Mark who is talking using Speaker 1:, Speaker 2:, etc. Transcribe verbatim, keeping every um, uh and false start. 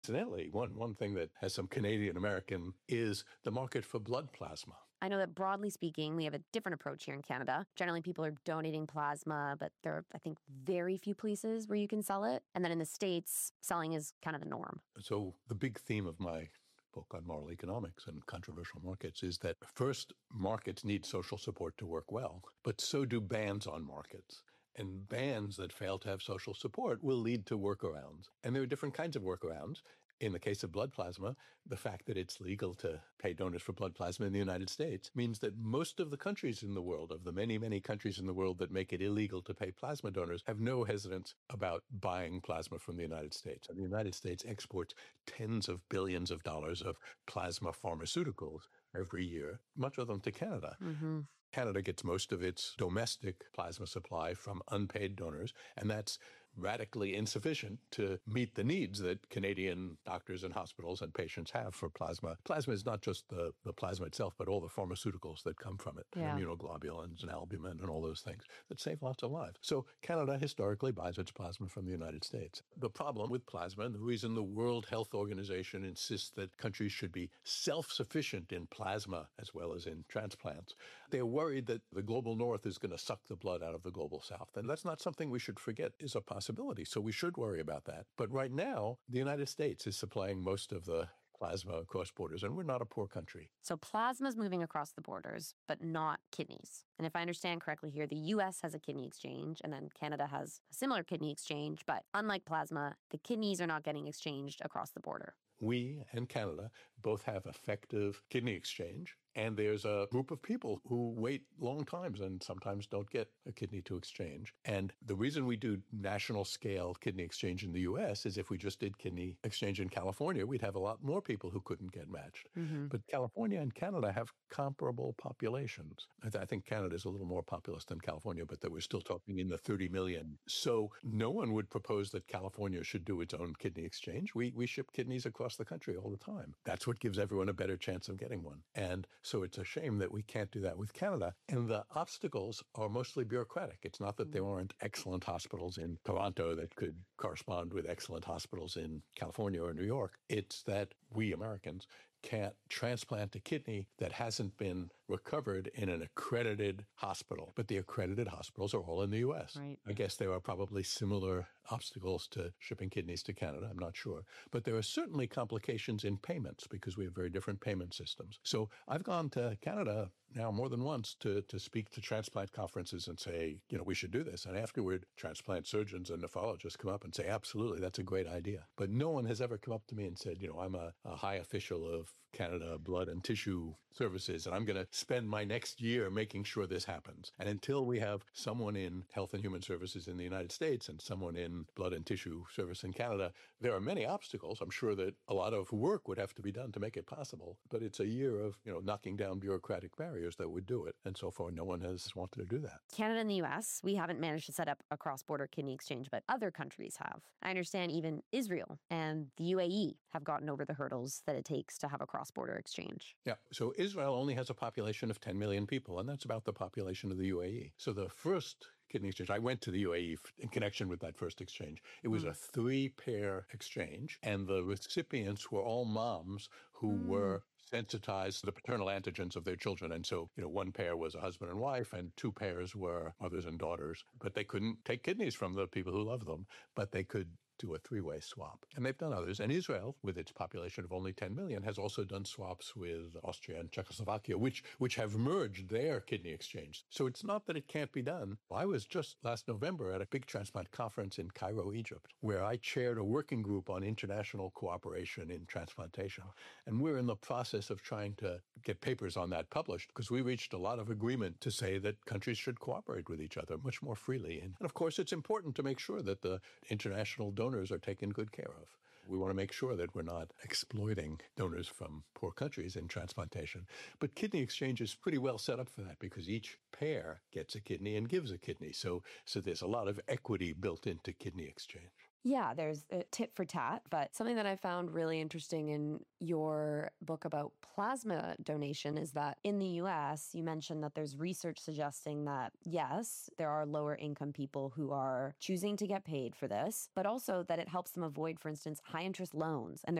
Speaker 1: Incidentally, one, one thing that has some Canadian-American is the market for blood plasma.
Speaker 2: I know that broadly speaking, we have a different approach here in Canada. Generally, people are donating plasma, but there are, I think, very few places where you can sell it. And then in the States, selling is kind of the norm.
Speaker 1: So the big theme of my book on moral economics and controversial markets is that first, markets need social support to work well, but so do bans on markets. And bans that fail to have social support will lead to workarounds. And there are different kinds of workarounds. In the case of blood plasma, the fact that it's legal to pay donors for blood plasma in the United States means that most of the countries in the world, of the many, many countries in the world that make it illegal to pay plasma donors, have no hesitance about buying plasma from the United States. And the United States exports tens of billions of dollars of plasma pharmaceuticals every year, much of them to Canada.
Speaker 2: Mm-hmm.
Speaker 1: Canada gets most of its domestic plasma supply from unpaid donors, and that's radically insufficient to meet the needs that Canadian doctors and hospitals and patients have for plasma. Plasma is not just the, the plasma itself, but all the pharmaceuticals that come from it,
Speaker 2: yeah.
Speaker 1: immunoglobulins and albumin and all those things that save lots of lives. So Canada historically buys its plasma from the United States. The problem with plasma, and the reason the World Health Organization insists that countries should be self-sufficient in plasma as well as in transplants, they're worried that the global north is going to suck the blood out of the global south. And that's not something we should forget is a possibility. So we should worry about that. But right now, the United States is supplying most of the plasma across borders, and we're not a poor country.
Speaker 2: So plasma is moving across the borders, but not kidneys. And if I understand correctly here, the U S has a kidney exchange, and then Canada has a similar kidney exchange. But unlike plasma, the kidneys are not getting exchanged across the border.
Speaker 1: We and Canada both have effective kidney exchange. And there's a group of people who wait long times and sometimes don't get a kidney to exchange. And the reason we do national scale kidney exchange in the U S is if we just did kidney exchange in California, we'd have a lot more people who couldn't get matched. Mm-hmm. But California and Canada have comparable populations. I, th- I think Canada is a little more populous than California, but that we're still talking in the thirty million. So no one would propose that California should do its own kidney exchange. We, we ship kidneys across the country all the time. That's what gives everyone a better chance of getting one. And so it's a shame that we can't do that with Canada. And the obstacles are mostly bureaucratic. It's not that there aren't excellent hospitals in Toronto that could correspond with excellent hospitals in California or New York. It's that we Americans can't transplant a kidney that hasn't been recovered in an accredited hospital. But the accredited hospitals are all in the U S.
Speaker 2: Right.
Speaker 1: I guess there are probably similar obstacles to shipping kidneys to Canada. I'm not sure. But there are certainly complications in payments because we have very different payment systems. So I've gone to Canada now more than once to, to speak to transplant conferences and say, you know, we should do this. And afterward, transplant surgeons and nephrologists come up and say, absolutely, that's a great idea. But no one has ever come up to me and said, you know, I'm a, a high official of Canada Blood and Tissue Services, and I'm going to spend my next year making sure this happens. And until we have someone in Health and Human Services in the United States and someone in Blood and Tissue Service in Canada, there are many obstacles. I'm sure that a lot of work would have to be done to make it possible. But it's a year of, you know, knocking down bureaucratic barriers that would do it. And so far, no one has wanted to do that.
Speaker 2: Canada and the U S, we haven't managed to set up a cross-border kidney exchange, but other countries have. I understand even Israel and the U A E have gotten over the hurdles that it takes to have a cross-border exchange.
Speaker 1: Yeah. So Israel only has a population of ten million people, and that's about the population of the U A E. So the first kidney exchange, I went to the U A E in connection with that first exchange. It was mm. a three-pair exchange, and the recipients were all moms who mm. were sensitized to the paternal antigens of their children. And so, you know, one pair was a husband and wife, and two pairs were mothers and daughters. But they couldn't take kidneys from the people who love them, but they could do a three-way swap. And they've done others. And Israel, with its population of only ten million, has also done swaps with Austria and Czechoslovakia, which which have merged their kidney exchange. So it's not that it can't be done. I was just last November at a big transplant conference in Cairo, Egypt, where I chaired a working group on international cooperation in transplantation. And we're in the process of trying to get papers on that published because we reached a lot of agreement to say that countries should cooperate with each other much more freely. And, and of course, it's important to make sure that the international donors Donors are taken good care of. We want to make sure that we're not exploiting donors from poor countries in transplantation. But kidney exchange is pretty well set up for that because each pair gets a kidney and gives a kidney. So, so there's a lot of equity built into kidney exchange.
Speaker 2: Yeah, there's a tit for tat, but something that I found really interesting in your book about plasma donation is that in the U S, you mentioned that there's research suggesting that, yes, there are lower income people who are choosing to get paid for this, but also that it helps them avoid, for instance, high interest loans. And